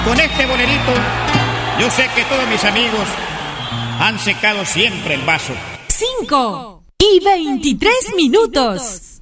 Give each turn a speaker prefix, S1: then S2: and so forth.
S1: con este bolerito, yo sé que todos mis amigos han secado siempre el vaso.
S2: 5:23.